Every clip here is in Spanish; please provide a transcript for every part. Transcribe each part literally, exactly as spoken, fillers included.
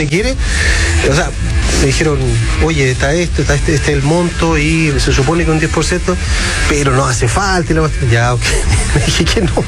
¿usted quiere? O sea, me dijeron, oye, está esto, está este, este es el monto y se supone que un diez por ciento, pero no hace falta. Y la... Ya, ok. Me dije que no.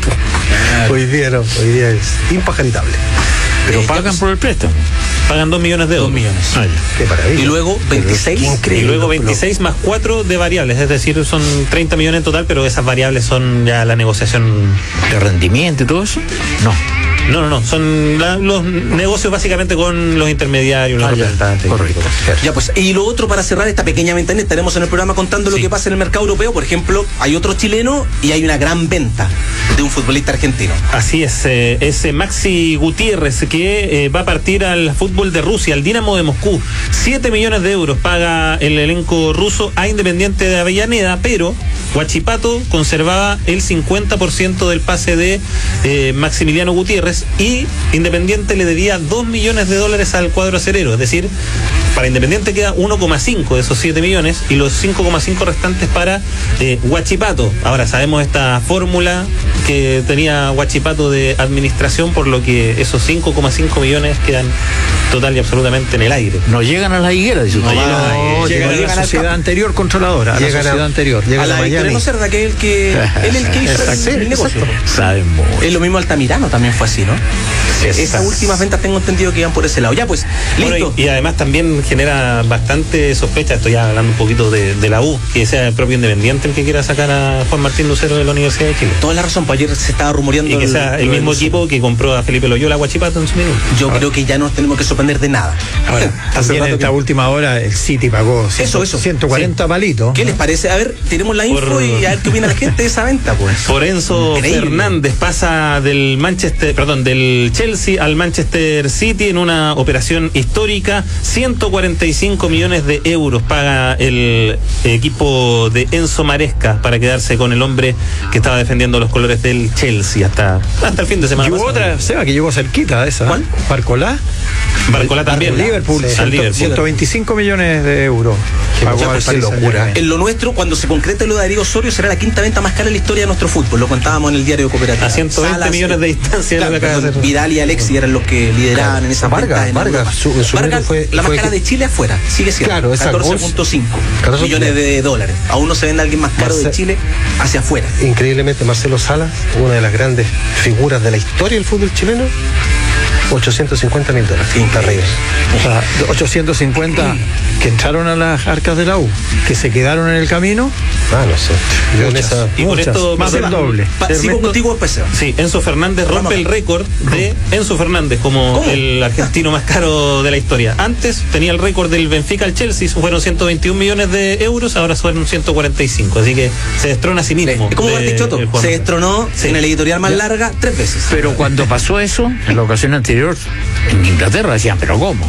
Hoy día no, hoy día es impajaritable. Pero eh, pagan por el préstamo. Pagan dos millones de euros. Dos millones. Ah, qué maravilla. Y luego veintiséis. Increíble. Y luego veintiséis más cuatro de variables. Es decir, son treinta millones en total, pero esas variables son ya la negociación. ¿De rendimiento y todo eso? No. No, no, no. Son la, los negocios básicamente con los intermediarios, los ah, representantes. Correcto. Ya, pues. Y lo otro, para cerrar esta pequeña ventana, estaremos en el programa contando sí. lo que pasa en el mercado europeo. Por ejemplo, hay otro chileno y hay una gran venta de un futbolista argentino. Así es. Eh, es Maxi Gutiérrez, que eh, va a partir al fútbol de Rusia, al Dinamo de Moscú. siete millones de euros paga el elenco ruso a Independiente de Avellaneda, pero Huachipato conservaba el cincuenta por ciento del pase de eh, Maximiliano Gutiérrez y Independiente le debía dos millones de dólares al cuadro acerero. Es decir, para Independiente queda uno coma cinco de esos siete millones y los cinco coma cinco restantes para eh, Huachipato. Ahora sabemos esta fórmula que tenía Huachipato de administración, por lo que esos cinco coma cinco millones quedan total y absolutamente en el aire. No llegan a la higuera, dice. No, no llegan a la higuera. Llegan a la sociedad anterior controladora, a la sociedad a, anterior. Llega a la Miami. No Cerda, que es el que él el que hizo el, el negocio. Saben mucho. Es lo mismo Altamirano, también fue así, ¿no? Esas, Esas últimas ventas tengo entendido que iban por ese lado. Ya, pues, listo. Bueno, y, y además también genera bastante sospecha, estoy ya hablando un poquito de, de la U, que sea el propio Independiente el que quiera sacar a Juan Martín Lucero de la Universidad de Chile. Toda la razón, pues ayer se estaba rumoreando. Y que sea el, el mismo equipo que compró a Felipe Loyola, Huachipato en su minuto. Yo ahora, creo que ya no nos tenemos que sorprender de nada. Ahora, también en esta que... última hora el City pagó ciento, eso, eso. ciento cuarenta sí. palitos. ¿Qué les parece? A ver, tenemos la info por... y a ver qué opina la gente de esa venta, pues. Por Enzo Increíble. Fernández pasa del Manchester, perdón, del Chelsea al Manchester City en una operación histórica. ciento cuarenta y cinco millones de euros paga el equipo de Enzo Maresca para quedarse con el hombre que estaba defendiendo los colores del Chelsea hasta, hasta el fin de semana. Y hubo otra, Seba, que llegó cerquita de esa. ¿Cuál? Barcolá. Barcolá también. Liverpool, sí, ciento, Liverpool. ciento veinticinco millones de euros. Pagó al Paris locura. En lo nuestro, cuando se concrete lo de Darío Osorio, será la quinta venta más cara en la historia de nuestro fútbol. Lo contábamos en el diario Cooperativa. A ciento veinte Salas, millones de distancia. Claro, perdón, Vidal y Alexis eran los que lideraban claro, en esa Vargas, Vargas, su, en su Vargas fue, la más fue cara que... de Chile afuera, sigue siendo claro, catorce punto cinco millones de dólares. Aún no se vende alguien más caro Marce... de Chile hacia afuera. Increíblemente, Marcelo Salas, una de las grandes figuras de la historia del fútbol chileno, ochocientos cincuenta mil dólares. Terrible. O sea, ochocientos cincuenta que entraron a las arcas de la U, que se quedaron en el camino. Ah, no sé. Yo en esa, y por esto más del doble. Pa, sigo contigo, P C. Sí, Enzo Fernández rompe Vamos. el récord de Enzo Fernández como ¿Cómo? el argentino más caro de la historia. Antes tenía el récord del Benfica al Chelsea, fueron ciento veintiún millones de euros, ahora fueron ciento cuarenta y cinco, así que se destrona a sí mismo. Es como Martín Choto, se destronó sí. en el editorial más ya. larga tres veces. Pero cuando pasó eso, en la ocasión anterior, en Inglaterra decían, ¿pero cómo?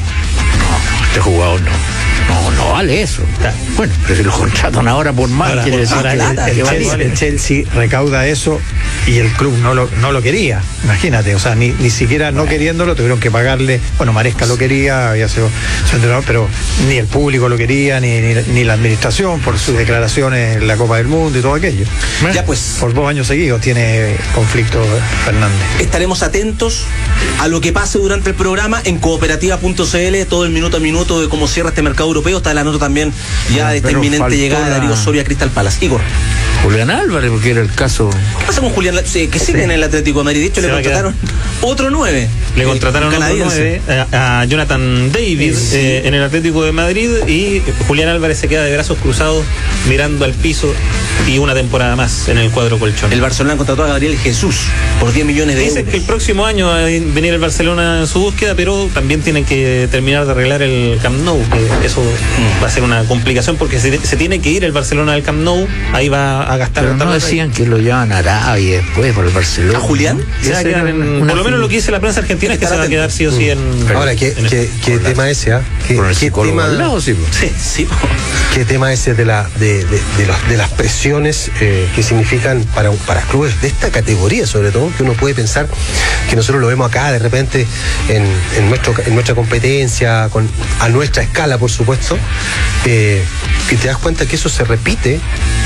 No, este jugador no. No, no vale eso. Bueno, pero si lo contratan ahora por más, ahora, quiere decir ahora, que, el, que el, vale. Chelsea, el Chelsea recauda eso y el club no lo, no lo quería. Imagínate, o sea, ni, ni siquiera no queriéndolo, tuvieron que pagarle. Bueno, Maresca lo quería, había sido su entrenador, pero ni el público lo quería, ni, ni, ni la administración, por sus declaraciones en la Copa del Mundo y todo aquello. Ya pues. Por dos años seguidos tiene conflicto Fernández. Estaremos atentos a lo que pase durante el programa en cooperativa punto c l, todo el minuto a minuto de cómo cierra este mercado europeo. Está la nota también ya de esta inminente llegada de Darío Osorio a Crystal Palace. Igor. Julián Álvarez, porque era el caso. ¿Qué pasa con Julián? Sí, que sigue sí. en el Atlético de Madrid. De hecho, se le contrataron otro nueve. Le contrataron otro nueve a, a Jonathan David sí. eh, en el Atlético de Madrid, y Julián Álvarez se queda de brazos cruzados mirando al piso y una temporada más en el cuadro colchón. El Barcelona contrató a Gabriel Jesús por diez millones de Dice euros. que el próximo año va a venir el Barcelona en su búsqueda, pero también tienen que terminar de arreglar el Camp Nou, que eso mm. va a ser una complicación porque se, se tiene que ir el Barcelona al Camp Nou, ahí va a gastar. Pero no decían que lo llevan a Arabia después por el Barcelona. ¿A Julián? Se va a quedar en, por lo menos lo que dice la prensa argentina es que se va a quedar sí o sí en. Ahora, ¿qué, en qué, qué tema ese? ¿eh? ¿Qué, qué tema? Al lado, sí, sí, sí. ¿Qué tema ese de la de, de, de, los, de las presiones eh, que significan para, para clubes de esta categoría, sobre todo, que uno puede pensar que nosotros lo vemos acá de repente en, en, nuestro, en nuestra competencia, con, a nuestra escala, por supuesto, eh, que te das cuenta que eso se repite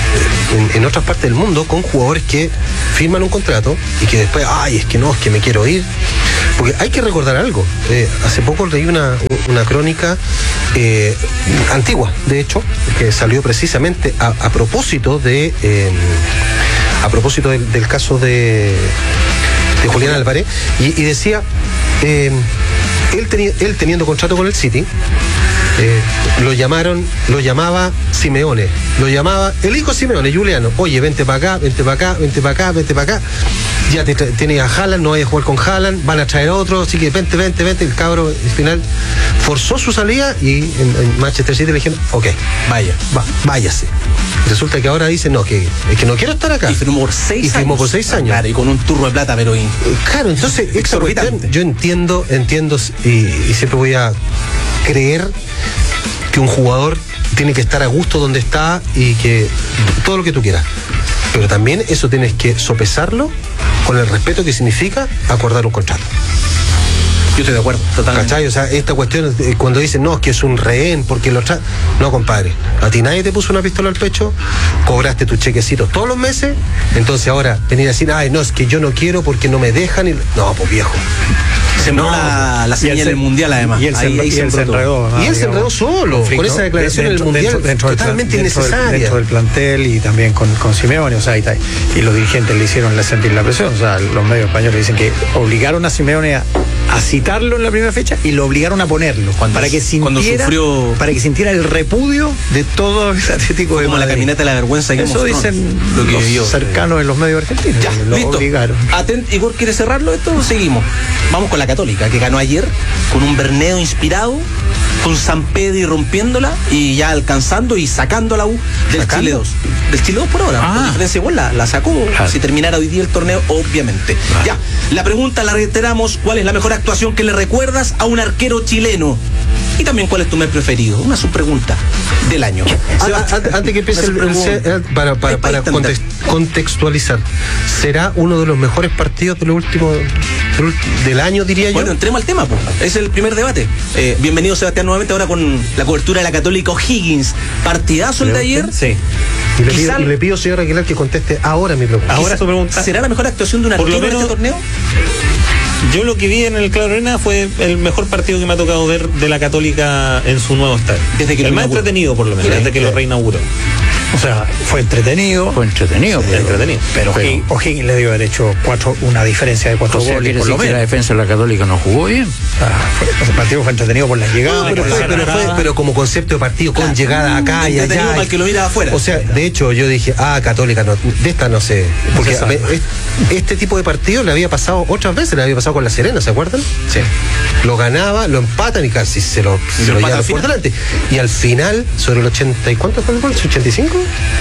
en, en otras partes del mundo con jugadores que firman un contrato y que después, ay, es que no, es que me quiero ir. Porque hay que recordar algo. Eh, hace poco leí una, una crónica eh, antigua, de hecho, que salió precisamente a, a propósito de eh, a propósito del, del caso de, de Julián Álvarez, y, y decía eh, él, teni, él teniendo contrato con el City, Eh, lo llamaron, lo llamaba Simeone, lo llamaba el hijo Simeone, Juliano, oye, vente para acá, vente para acá, vente para acá, vente para acá, ya te, tienes a Haaland, no vayas a jugar con Haaland, van a traer a otro, así que vente, vente, vente, el cabro al final forzó su salida y en, en Manchester City le dijeron, ok, vaya, va, váyase. Resulta que ahora dice, no, que, es que no quiero estar acá. Y firmó por seis y firmó años. por seis años. Claro, y con un turro de plata, pero... In... Claro, entonces, esa cuestión, yo entiendo, entiendo, y, y siempre voy a creer que un jugador tiene que estar a gusto donde está y que todo lo que tú quieras, pero también eso tienes que sopesarlo con el respeto que significa acordar un contrato. Yo estoy de acuerdo, totalmente. ¿Cachai? O sea, esta cuestión, cuando dicen, no, es que es un rehén, porque lo tra... No, compadre, a ti nadie te puso una pistola al pecho, cobraste tus chequecitos todos los meses, entonces ahora venir a decir, ay, no, es que yo no quiero porque no me dejan y... No, pues viejo. Sembró No, la, la señal del mundial, además. Y él se, ahí, ahí y él se enredó. Y él se enredó solo, conflicto, con esa declaración en el mundial dentro, dentro totalmente del, dentro innecesaria. Del, dentro del plantel y también con, con Simeone, o sea, y, y los dirigentes le hicieron sentir la presión. O sea, los medios españoles dicen que obligaron a Simeone a, a citarlo en la primera fecha y lo obligaron a ponerlo. Cuando, para que sintiera, sufrió... para que sintiera el repudio de todo el Atlético de como Madrid. La caminata de la vergüenza. Que eso dicen lo que los vivió, cercanos en los medios argentinos. Ya, lo listo. obligaron. Atent, Igor, ¿quiere cerrarlo esto? Seguimos. Vamos con la Católica, que ganó ayer con un Berneo inspirado, con Sampedri rompiéndola y ya alcanzando y sacando a la U del ¿Sacando? Chile dos. Del Chile dos por ahora. Ah. Por diferencia igual la, la sacó. Claro. Si terminara hoy día el torneo, obviamente. Claro. Ya, la pregunta la reiteramos: ¿cuál es la mejor actuación que le recuerdas a un arquero chileno? Y también, ¿cuál es tu mes preferido? Una subpregunta del año. Antes, antes que empiece el, el, el, para, para, para context, contextualizar, ¿será uno de los mejores partidos de lo último del, del año, diría yo? Bueno, entremos al tema, pues. Es el primer debate. Eh, bienvenido, Sebastián, nuevamente ahora con la cobertura de la Católica O'Higgins. Partidazo el de ayer. Sí. Y le, pido, y le pido, señor Aguilar, que conteste ahora mi pregunta. Ahora su pregunta. ¿Será la mejor actuación de un arquero en este torneo? Yo lo que vi en el Claro Arena fue el mejor partido que me ha tocado ver de la Católica en su nuevo estadio. Desde que el más inauguró. entretenido, por lo menos, Mira, desde que mira. lo reinauguró. O sea, fue entretenido. Fue entretenido. Sí, pero, entretenido. Pero pero- O'Higgins- O'Higgins le dio derecho cuatro, una diferencia de cuatro o sea, goles quiere por lo decir que la menos. defensa de la Católica no jugó bien. Ah, fue- el partido fue entretenido por las llegadas. No, pero, por fue, la- pero, fue, pero como concepto de partido, con llegada acá y Entretenido allá. para el que lo mira afuera. O sea, de hecho, yo dije, ah, Católica, no, de esta no sé. Porque se sabe. me- es- este tipo de partido le había pasado otras veces, le había pasado con la Serena, ¿se acuerdan? Sí. Lo ganaba, lo empatan y casi se lo, Y se lo lo empata llevan al por final. delante. Y al final, sobre el ochenta, ¿y cuánto fue el gol? ¿ochenta y cinco?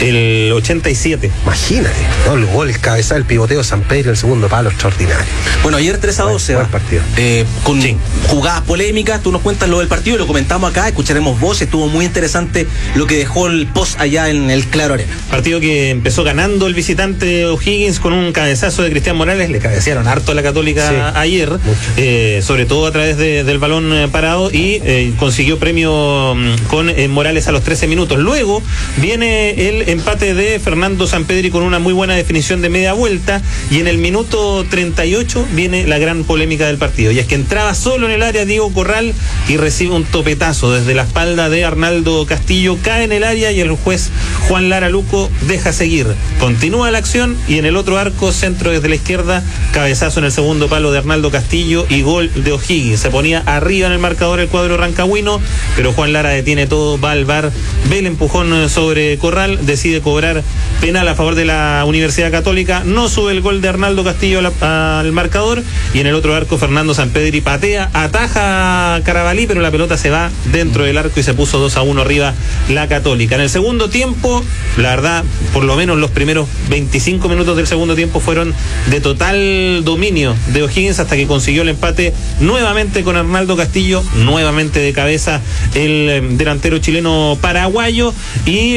El ochenta y siete. Imagínate, ¿no? El gol, el cabezal, el pivoteo de San Pedro en el segundo palo, extraordinario. Bueno, ayer tres a Buen- dos, Seba. buen partido. Eh, con jugadas polémicas, tú nos cuentas lo del partido y lo comentamos acá, escucharemos voces, estuvo muy interesante lo que dejó el post allá en el Claro Arena. Partido que empezó ganando el visitante O'Higgins con un cabezazo de Cristian Morales. Le cabecearon harto a la Católica Sí, ayer, eh, sobre todo a través de- del balón eh, parado, y eh, consiguió premio mm, con eh, Morales a los trece minutos. Luego viene el empate de Fernando Sampedri con una muy buena definición de media vuelta, y en el minuto treinta y ocho viene la gran polémica del partido, y es que entraba solo en el área Diego Corral y recibe un topetazo desde la espalda de Arnaldo Castillo, cae en el área y el juez Juan Lara Luco deja seguir. Continúa la acción y en el otro arco, centro desde la izquierda, cabezazo en el segundo palo de Arnaldo Castillo y gol de O'Higgins. Se ponía arriba en el marcador el cuadro rancagüino, pero Juan Lara detiene todo, va al V A R, ve el empujón sobre Corral, decide cobrar penal a favor de la Universidad Católica, no sube el gol de Arnaldo Castillo al, al marcador, y en el otro arco Fernando Sampedri patea, ataja a Carabalí, pero la pelota se va dentro del arco y se puso dos a uno arriba la Católica. En el segundo tiempo, la verdad, por lo menos los primeros veinticinco minutos del segundo tiempo fueron de total dominio de O'Higgins hasta que consiguió el empate nuevamente con Arnaldo Castillo, nuevamente de cabeza el eh, delantero chileno paraguayo, y cuando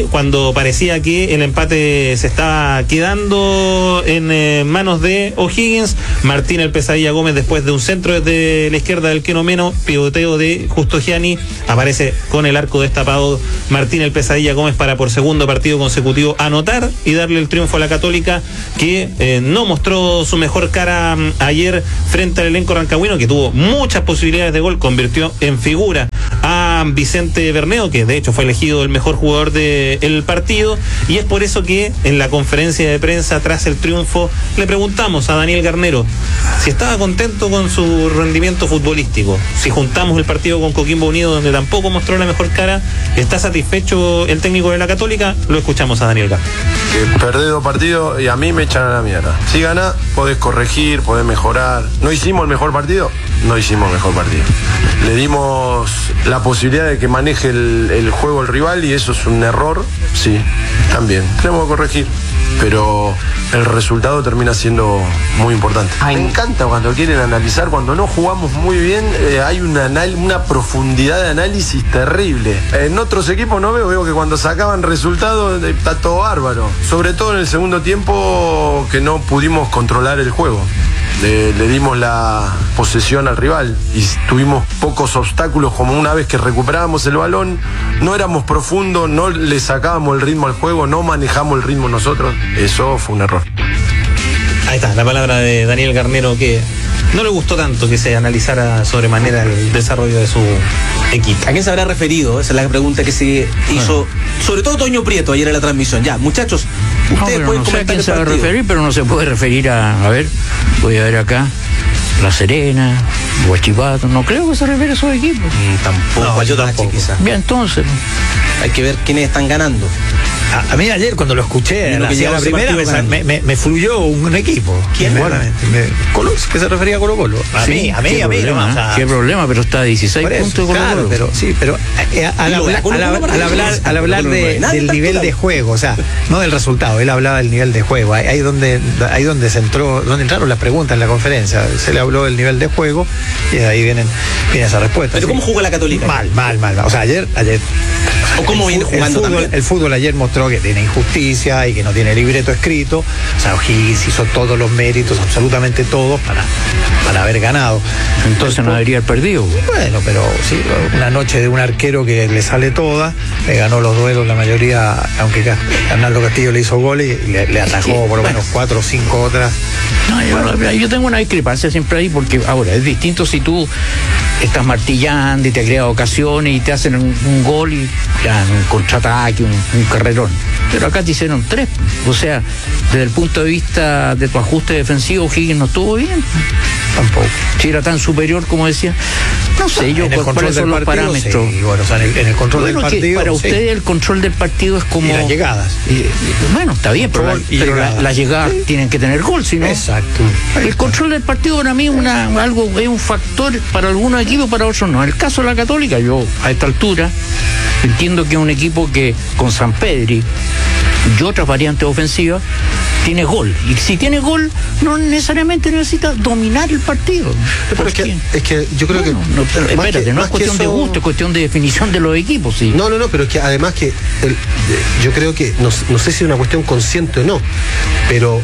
cuando parecía que el empate se estaba quedando en eh, manos de O'Higgins, Martín el Pesadilla Gómez, después de un centro desde la izquierda del Keno Meno, pivoteo de Justo Gianni, aparece con el arco destapado Martín el Pesadilla Gómez para por segundo partido consecutivo anotar y darle el triunfo a la Católica, que eh, no mostró su mejor cara um, ayer frente al elenco rancagüino, que tuvo muchas posibilidades de gol, convirtió en figura a Vicente Berneo, que de hecho fue elegido el mejor jugador del partido, y es por eso que en la conferencia de prensa tras el triunfo le preguntamos a Daniel Garnero si estaba contento con su rendimiento futbolístico, si juntamos el partido con Coquimbo Unido, donde tampoco mostró la mejor cara. ¿Está satisfecho el técnico de la Católica? Lo escuchamos a Daniel Garnero. Que perdés dos partidos y a mí me echan a la mierda. Si ganás, podés corregir, podés mejorar. ¿No hicimos el mejor partido? No hicimos el mejor partido. Le dimos la posibilidad de que maneje el, el juego el rival, y eso es un error, sí, también. Tenemos que corregir, pero el resultado termina siendo muy importante. Me encanta cuando quieren analizar, cuando no jugamos muy bien, eh, hay una, una profundidad de análisis terrible. En otros equipos no veo, veo que cuando sacaban resultados eh, está todo bárbaro. Sobre todo en el segundo tiempo, que no pudimos controlar el juego. Le, le dimos la posesión al rival y tuvimos pocos obstáculos, como una vez que recuperábamos el balón, no éramos profundos, no le sacábamos el ritmo al juego, no manejamos el ritmo nosotros. Eso fue un error. Ahí está, la palabra de Daniel Garnero, que no le gustó tanto que se analizara sobremanera el desarrollo de su equipo. ¿A quién se habrá referido? Esa es la pregunta que se hizo, bueno, sobre todo Toño Prieto ayer en la transmisión. Ya, muchachos, ustedes no, pueden no sé comentar a quién el se va a partido. referir, pero no se puede referir a, a ver, voy a ver acá, La Serena, Huachipato, no creo que se refiere a esos equipos. Mm, tampoco, No, yo Machi, tampoco. quizás. Bien, entonces, Hay que ver quiénes están ganando. A, a mí ayer cuando lo escuché, Lo la, que la llevamos primera, ese me, partido me, me, me fluyó un, un equipo. ¿Quién? Inmediatamente. Me- Colo, ¿qué se refería a Colo Colo? A sí, mí, a mí, qué a mí. problema, no, o sea, qué problema, pero está a dieciséis por eso, puntos con claro, pero sí, pero eh, al, Y lo de hablar, Colo al, Colo hablar- para al mí hablar, es- al hablar Colo Colo de- no es del nada nivel de particular. juego, o sea, no del resultado, él hablaba del nivel de juego. Ahí, ahí donde ahí donde se entró, donde entraron las preguntas en la conferencia, se le habló del nivel de juego y de ahí vienen viene esa respuesta. Pero sí. ¿cómo jugó la Católica? Mal, mal, mal, mal. O sea, ayer ayer ¿O cómo el viene fu- el jugando fútbol, también? el fútbol ayer mostró que tiene injusticia y que no tiene libreto escrito. O sea, O'Higgins hizo todos los méritos, absolutamente todos, para, para haber ganado. Entonces no debería haber perdido. Bueno, pero sí, una noche de un arquero que le sale toda, le ganó los duelos la mayoría, aunque Ca- Arnaldo Castillo le hizo goles y le, le atajó por lo menos cuatro o cinco otras. No, yo, yo tengo una discrepancia siempre ahí, porque ahora es distinto si tú estás martillando y te creas ocasiones y te hacen un, un gol y ya, un contraataque, un, un carrerón. Pero acá te hicieron tres. O sea, desde el punto de vista de tu ajuste defensivo, O'Higgins no estuvo bien. Tampoco. Si era tan superior como decía. No sé yo En el cu- control cuáles son del los partido, parámetros. sí, bueno, o sea, en el, en el control Bueno, del que partido. para sí. ustedes el control del partido es como... Y las llegadas. Eh, bueno, está bien, pero, la- Control y pero la- llegada. las llegadas tienen que tener gol, si no... Exacto. El control del partido para mí una, algo, es un factor para algunos equipos, para otros no. En el caso de la Católica, yo a esta altura entiendo que es un equipo que con San Pedri y otras variantes ofensivas tiene gol. Y si tiene gol, no necesariamente necesita dominar el partido. Pero es que, es que yo creo Bueno, que. no, pero más espérate, que- no más es que cuestión de eso- gusto, es cuestión de definición de los equipos, sí. No, no, no, pero es que además que el- yo creo que, no, no sé si es una cuestión consciente o no, pero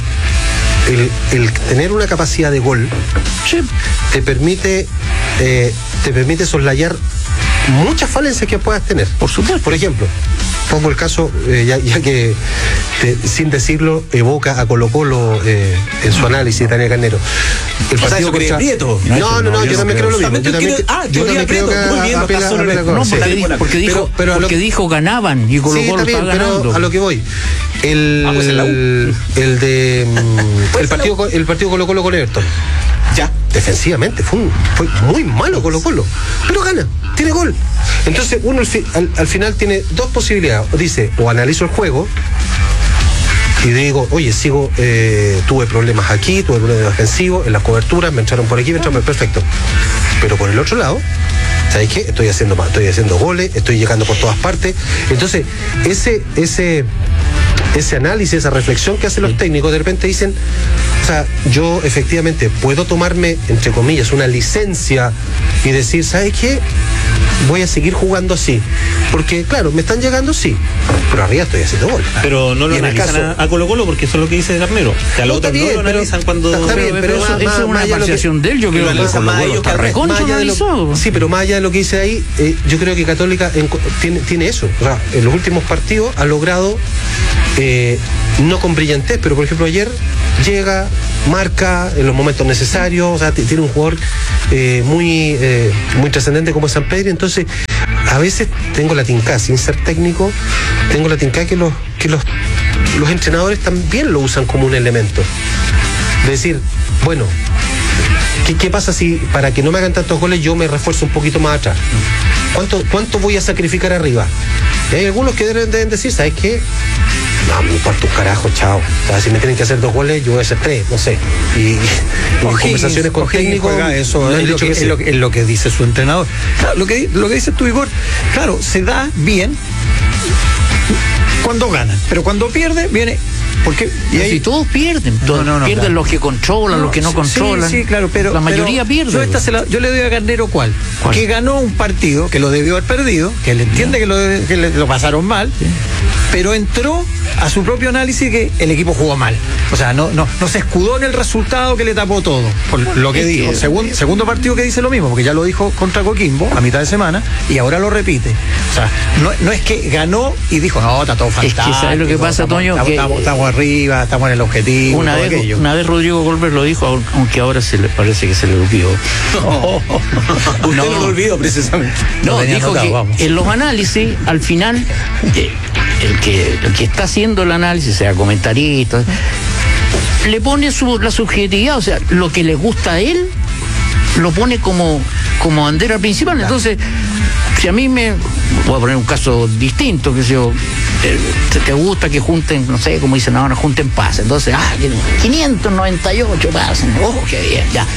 el, el tener una capacidad de gol Sí. te permite, eh, te permite soslayar muchas falencias que puedas tener. Por supuesto. Por ejemplo, pongo el caso, eh, ya, ya que te- sin decirlo evoca a Colo Colo eh, en su análisis, Daniel Carnero. El sea, ¿eso cree Prieto? No, no, no, No, yo yo también no creo lo mismo. creo. Yo también, Ah, yo yo también Prieto, creo que muy bien, apela- doctor Soler. apela con- No, sí. porque, sí. dijo, porque dijo, Pero- pero a lo porque que- dijo ganaban y Colo Sí, Colo está bien, está pero ganando. a lo que voy. El, Ah, pues en la U. el de mm, el partido co- el partido Colo Colo con Everton. Ya. Defensivamente fue, un- fue muy malo Colo Colo, pero gana, tiene gol. Entonces uno al, fi- al- al final tiene dos posibilidades. Dice, o analizo el juego y digo, oye, sigo, eh, tuve problemas aquí, tuve problemas defensivos, en las coberturas, me entraron por aquí, me entraron, perfecto. Pero por el otro lado, ¿sabes qué? Estoy haciendo más, estoy haciendo goles, estoy llegando por todas partes. Entonces, ese, ese, ese análisis, esa reflexión que hacen los técnicos, de repente dicen, o sea, yo efectivamente puedo tomarme, entre comillas, una licencia y decir, ¿sabes qué? Voy a seguir jugando así. Porque, claro, me están llegando, sí, pero arriba estoy haciendo gol. Pero no lo Y en el analizan caso- a, a Colo Colo porque eso es lo que dice Carnero. Que a los No, está otros no bien, lo pero- analizan cuando... está bien, pero, pero eso, más- eso es más una allá de lo que- apreciación de él. Yo creo lo que analizan Colo más Colo ellos que está al resto. recontra Más allá de lo- analizado. sí, pero más allá de lo que dice ahí, eh, yo creo que Católica en- tiene, tiene eso. O sea, en los últimos partidos ha logrado, eh, no con brillantez, pero por ejemplo ayer llega, marca en los momentos necesarios, o sea, t- tiene un jugador eh, muy, eh, muy trascendente como es San Pedro. Entonces, a veces tengo la tincá, sin ser técnico, tengo la tincá que los, que los, los entrenadores también lo usan como un elemento. Es decir, bueno, ¿Qué, ¿Qué pasa si para que no me hagan tantos goles yo me refuerzo un poquito más atrás? ¿Cuánto, cuánto voy a sacrificar arriba? Y hay algunos que deben, deben decir, ¿sabes qué? No, me importa un carajo, chao. O sea, si me tienen que hacer dos goles, yo voy a hacer tres, no sé. Y, y en O'Higgins, conversaciones con O'Higgins técnicos, juega eso, me han es lo, dicho que, que sí. es, lo, que- es lo que dice su entrenador. Claro, lo que, lo que dice tú, Igor, claro, se da bien cuando ganan, pero cuando pierde, viene. Porque, y ahí- Si todos pierden, todos no, no, pierden claro. los que controlan, los que no sí, controlan. Sí, claro, pero la mayoría pero pierde. Yo, esta se la- yo le doy a Carnero cuál? ¿Cuál? Que ganó un partido que lo debió haber perdido, que él entiende que, lo, que le- lo pasaron mal, pero entró a su propio análisis que el equipo jugó mal. O sea, no, no, no se escudó en el resultado que le tapó todo. Por lo que Es dijo. que- Segun- segundo partido que dice lo mismo, porque ya lo dijo contra Coquimbo a mitad de semana y ahora lo repite. O sea, no, no es que ganó y dijo, no, está todo Es que, fantástico. ¿sabes lo que pasa, estamos, Toño? Estamos, Que- estamos- estamos arriba, estamos en el objetivo. Una todo vez, aquello. una vez Rodrigo Goldberg lo dijo, aunque ahora se le parece que se le olvidó. Usted no, lo olvidó precisamente. No, Lo tenía dijo anotado, que vamos. en los análisis, al final, eh, el que, el que está haciendo el análisis, sea comentarista, le pone su, la subjetividad, o sea, lo que le gusta a él, lo pone como, como bandera principal. Entonces, si a mí me... Voy a poner un caso distinto, que yo... eh, Te, te gusta que junten, no sé, como dicen ahora, junten paz. Entonces, ah, quinientos noventa y ocho pases. Oh, qué bien, ya.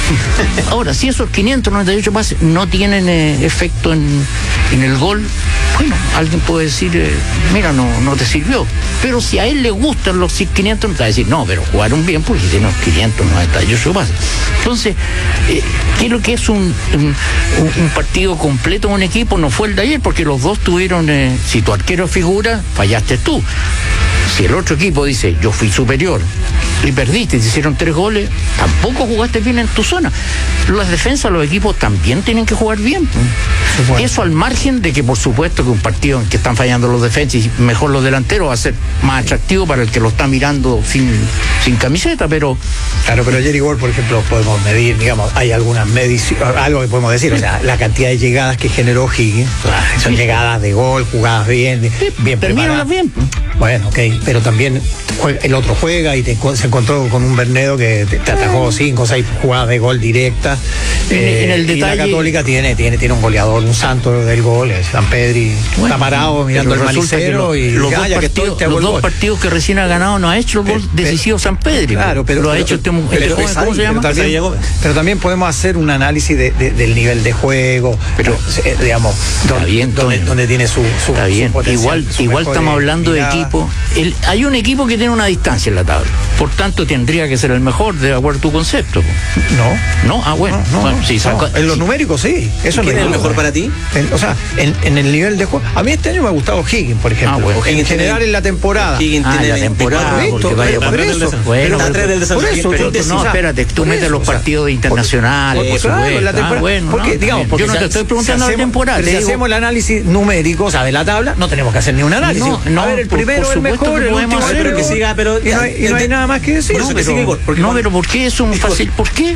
Ahora, si esos quinientos noventa y ocho pases no tienen eh, efecto en, en el gol, bueno, alguien puede decir, eh, mira, no, no te sirvió. Pero si a él le gustan los quinientos, va a decir, no, pero jugaron bien porque tienen quinientos noventa y ocho pases. Entonces, eh, ¿qué es lo que es un, un, un partido completo en un equipo? No fue el de ayer, porque los dos tuvieron, eh, si tu arquero figura, fallaste tú. Si el otro equipo dice, yo fui superior y perdiste, te hicieron tres goles, tampoco jugaste bien en tu zona. Las defensas, los equipos también tienen que jugar bien. Supuesto. Eso al margen de que, por supuesto, que un partido en que están fallando los defensas y mejor los delanteros va a ser más atractivo para el que lo está mirando sin, sin camiseta, pero Claro, pero Jerry Ward, por ejemplo, podemos medir, digamos, hay algunas mediciones, algo que podemos decir, o sea, la cantidad de llegadas que generó Higgins, son llegadas de gol, jugadas bien, bien termínalas preparadas. bien. Bueno, ok, pero también juega- el otro juega y te, se encontró con un Bernedo que te, te atajó cinco o seis jugadas de gol directas. En- en el y la detalle- Católica tiene, tiene, tiene un goleador, un santo del gol, es San Pedri, Bueno, está parado mirando el pero resulta que manicero lo- y los, ya, dos, ya que estoy, partidos, te hago los el dos gol. partidos que recién ha ganado no ha hecho el gol Pero- decisivo San Pedro. Claro, pero, lo ha pero- hecho este, mu- pero- este joven, ¿cómo se llama? Pero también, pero también podemos hacer un análisis de- de- del nivel de juego, pero eh, digamos, donde, bien, donde, Toño. donde tiene su, su Está su bien, potencial, igual, su igual mejor estamos hablando de mirada. equipo. El- hay un equipo que tiene una distancia en la tabla, por tanto tendría que ser el mejor, de acuerdo a tu concepto. No, No, ah, bueno, no, bueno, no, sí, no, saca- en los numéricos sí, eso ¿Quién no es el duda. mejor para ti? En- o sea, en, en el nivel de juego. A mí este año me ha gustado Higgins, por ejemplo. Ah, bueno. en Higgins general tiene- en la temporada. Higgins Ah, tiene la veinticuatro. temporada, Listo, porque vaya por para eso. eso. Bueno, Está pero- atrás del descenso. por eso, pero yo te- no, o sea, espérate, tú por metes eso, los o sea, partidos porque- internacionales, porque, por claro, supuesto. la temporada- Ah, bueno, porque, no, digamos, bien. porque yo no si te ha- estoy si preguntando la hacemos- temporada. pero te si digo- hacemos el análisis numérico, o sea, de la tabla, no tenemos que hacer ni un análisis. No, no, a ver, el por- primero por el supuesto mejor, que el podemos último hacer, el pero que peor. siga, pero y no hay, y no hay ya- nada más que decir. Por eso No, que sigue pero, Igor, porque no, cuando- pero ¿por qué es un fácil? ¿Por qué?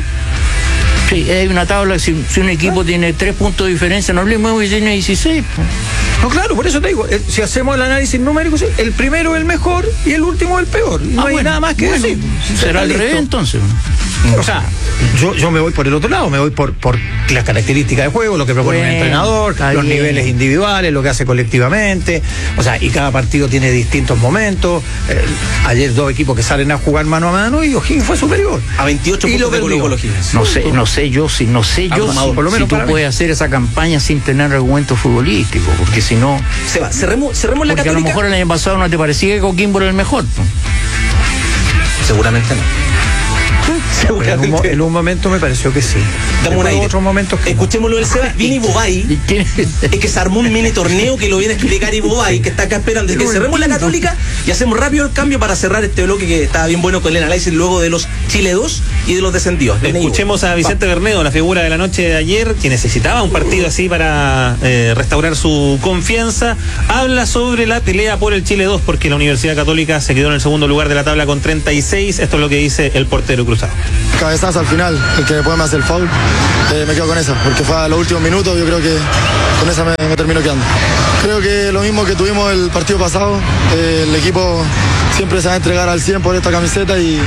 Sí, hay una tabla, si, si un equipo tiene tres puntos de diferencia, no hablemos y tiene dieciséis. No, claro, por eso te digo, eh, si hacemos el análisis numérico, sí, el primero es el mejor y el último el peor. Y no Ah, hay bueno, nada más que bueno, decir. Será al Listo. revés entonces. O sea, yo, yo me voy por el otro lado, me voy por, por las características de juego, lo que propone Bueno, un entrenador, está los bien. niveles individuales, lo que hace colectivamente. O sea, y cada partido tiene distintos momentos. Eh, ayer dos equipos que salen a jugar mano a mano y O'Higgins fue superior. A veintiocho Y puntos lo de perdió. Colo Colo Higgins. No sé, no sé yo si no sé yo Abrumador, si, por lo menos si tú para mí. puedes hacer esa campaña sin tener argumentos futbolísticos, porque si no, Se va, cerremos, cerremos la porque a lo Católica. mejor el año pasado no te parecía que Coquimbo era el mejor. ¿No? Seguramente no. En un, en un momento me pareció que sí. Damos un aire. Otros momentos que escuchémoslo del Seba. Viene Bobay. Es que se armó un mini torneo que lo viene a explicar y Bobay, que está acá esperando. Es que cerremos la Católica y hacemos rápido el cambio para cerrar este bloque que estaba bien bueno con el análisis luego de los Chile dos y de los descendidos. Escuchemos a Vicente Bernedo, la figura de la noche de ayer, que necesitaba un partido así para eh, restaurar su confianza. Habla sobre la pelea por el Chile dos, porque la Universidad Católica se quedó en el segundo lugar de la tabla con treinta y seis. Esto es lo que dice el portero cruzado. Cabezazo al final, el que después me hace el foul, eh, me quedo con esa, porque fue a los últimos minutos, yo creo que con esa me, me termino quedando. Creo que lo mismo que tuvimos el partido pasado, eh, el equipo siempre se va a entregar al cien por esta camiseta y,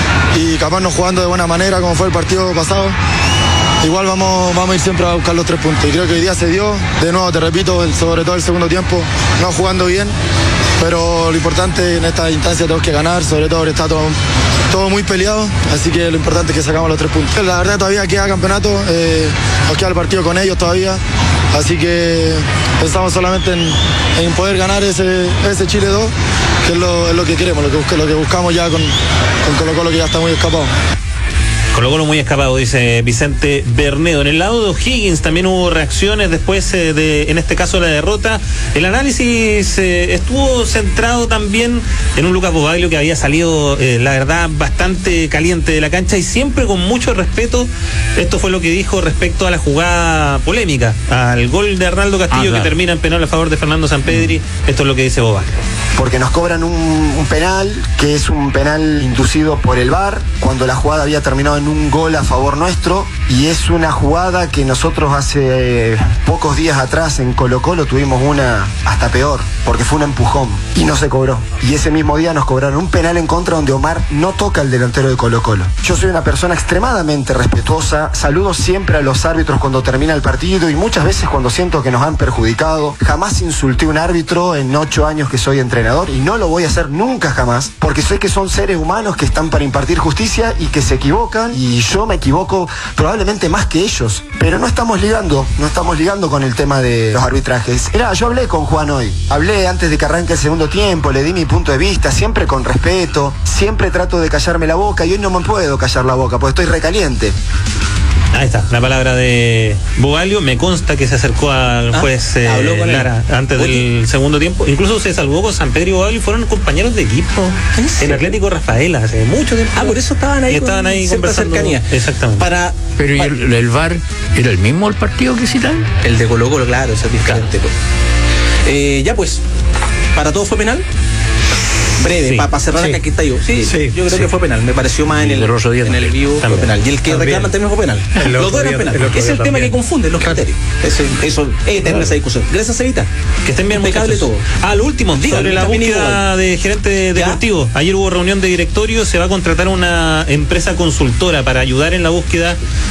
y capaz no jugando de buena manera como fue el partido pasado. Igual vamos, vamos a ir siempre a buscar los tres puntos y creo que hoy día se dio, de nuevo te repito, el, sobre todo el segundo tiempo, no jugando bien, pero lo importante en esta instancia tenemos que ganar, sobre todo está todo, todo muy peleado, así que lo importante es que sacamos los tres puntos. La verdad todavía queda campeonato, eh, nos queda el partido con ellos todavía, así que pensamos solamente en, en poder ganar ese, ese Chile dos, que es lo, es lo que queremos, lo que, busque, lo que buscamos ya con, con Colo Colo, que ya está muy escapado. Colo Colo muy escapado, dice Vicente Bernedo. En el lado de O'Higgins también hubo reacciones después eh, de, en este caso, la derrota. El análisis eh, estuvo centrado también en un Lucas Bobaglio que había salido, eh, la verdad, bastante caliente de la cancha y siempre con mucho respeto. Esto fue lo que dijo respecto a la jugada polémica, al gol de Arnaldo Castillo, ah, claro, que termina en penal a favor de Fernando Sampedri. Mm. Esto es lo que dice Bobaglio. Porque nos cobran un, un penal, que es un penal inducido por el V A R, cuando la jugada había terminado en un gol a favor nuestro, y es una jugada que nosotros hace eh, pocos días atrás en Colo Colo tuvimos una hasta peor, porque fue un empujón y no se cobró. Y ese mismo día nos cobraron un penal en contra donde Omar no toca al delantero de Colo Colo. Yo soy una persona extremadamente respetuosa, saludo siempre a los árbitros cuando termina el partido y muchas veces cuando siento que nos han perjudicado. Jamás insulté a un árbitro en ocho años que soy entrenador y no lo voy a hacer nunca jamás, porque sé que son seres humanos que están para impartir justicia y que se equivocan, y yo me equivoco probablemente más que ellos, pero no estamos ligando, no estamos ligando con el tema de los arbitrajes. Mirá, yo hablé con Juan hoy, hablé antes de que arranque el segundo tiempo, le di mi punto de vista, siempre con respeto, siempre trato de callarme la boca y hoy no me puedo callar la boca porque estoy recaliente. Ahí está, la palabra de Bobaglio. Me consta que se acercó al juez ah, eh, Lara antes Oye. del segundo tiempo. Incluso se salvó con Sampedri y Bobaglio, fueron compañeros de equipo en Atlético Rafaela hace mucho tiempo. Ah, por eso estaban ahí, y estaban con ahí conversando. Cercanía. Exactamente. Para, Pero ¿y el, el V A R era el mismo el partido que citan? El de Colo Colo, claro, eso es diferente. Claro. Eh, ya pues, ¿para todos fue penal? Breve, sí, para pa cerrar sí. acá, aquí está yo. Sí, sí, yo creo sí. que fue penal. Me pareció más en el, en el vivo fue penal. Y el que reclama también fue penal. Los dos eran penal. Es el tema también. Que confunden los criterios. Eso, eso es eterna esa discusión. Gracias, Evita. Que estén bien, impecable todo. Ah, lo último, Diga, sobre la búsqueda de gerente deportivo. Ayer hubo reunión de directorio, se va a contratar una empresa consultora para ayudar en la búsqueda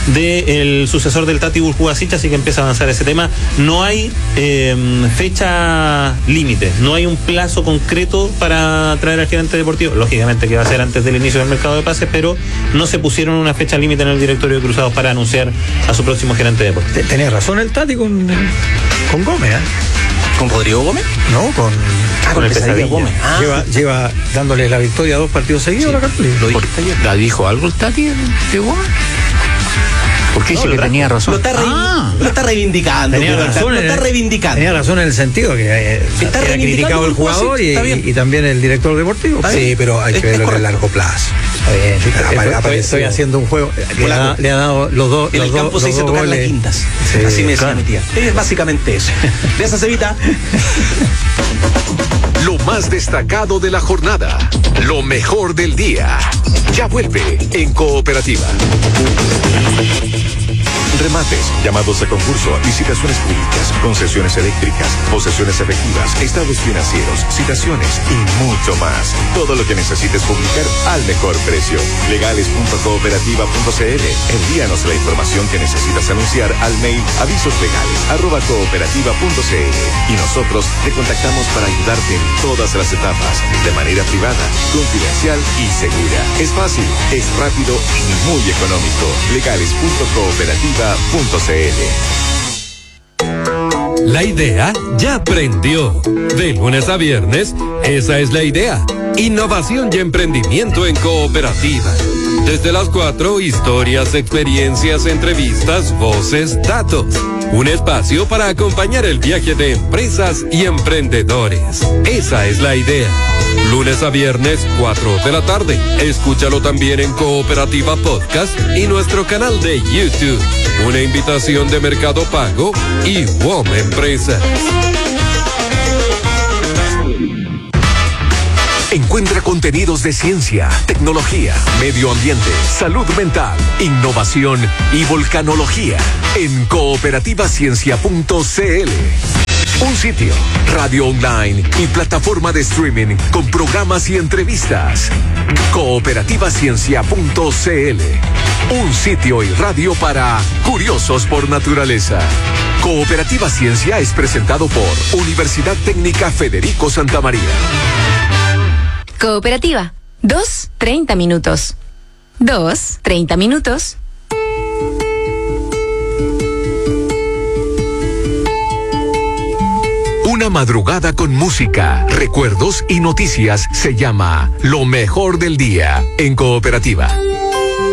del sucesor del Tati Burjubasic, así que empieza a avanzar ese tema. No hay eh, fecha límite, no hay un plazo concreto para traer al gerente deportivo, lógicamente que va a ser antes del inicio del mercado de pases, pero no se pusieron una fecha límite en el directorio de Cruzados para anunciar a su próximo gerente deportivo. Tenía razón el Tati con, con Gómez, ¿eh? ¿Con Rodrigo Gómez? No, con, ah, con el Pesadilla Gómez. Ah. Lleva, lleva dándole la victoria a dos partidos seguidos. Sí, a la Católica. Lo dijiste ayer. ¿La dijo algo el Tati de Gómez? Porque dice no, que tenía razón. Lo está, re, ah, lo está reivindicando. Tenía razón, lo está el, reivindicando. Tenía razón en el sentido que eh, está era criticado el jugador y, y, y también el director deportivo. Sí, pero hay que verlo en el largo plazo. Bien, sí, estoy, estoy, estoy haciendo un juego. Le ha, le ha dado los dos. En los el campo dos, se dice tocar las quintas. Sí, así me decía mi tía. Es básicamente eso. Gracias, Evita. Lo más destacado de la jornada. Lo mejor del día. Ya vuelve en Cooperativa. Remates, llamados a concurso, licitaciones públicas, concesiones eléctricas, posesiones efectivas, estados financieros, citaciones y mucho más. Todo lo que necesites publicar al mejor precio. legales punto cooperativa punto c l. Envíanos la información que necesitas anunciar al mail avisoslegales arroba cooperativa punto c l y nosotros te contactamos para ayudarte en todas las etapas, de manera privada, confidencial y segura. Es fácil, es rápido y muy económico. legales punto cooperativa punto c l. La idea ya prendió. De lunes a viernes, esa es la idea. Innovación y emprendimiento en Cooperativa. Desde las cuatro, historias, experiencias, entrevistas, voces, datos. Un espacio para acompañar el viaje de empresas y emprendedores. Esa es la idea. Lunes a viernes, cuatro de la tarde. Escúchalo también en Cooperativa Podcast y nuestro canal de YouTube. Una invitación de Mercado Pago y W O M Empresas. Encuentra contenidos de ciencia, tecnología, medio ambiente, salud mental, innovación y volcanología en cooperativa ciencia punto c l. Un sitio, radio online y plataforma de streaming con programas y entrevistas. cooperativa ciencia punto c l. Un sitio y radio para curiosos por naturaleza. Cooperativa Ciencia es presentado por Universidad Técnica Federico Santa María. Cooperativa. Dos, treinta minutos. Dos, treinta minutos. Una madrugada con música, recuerdos y noticias se llama Lo Mejor del Día en Cooperativa.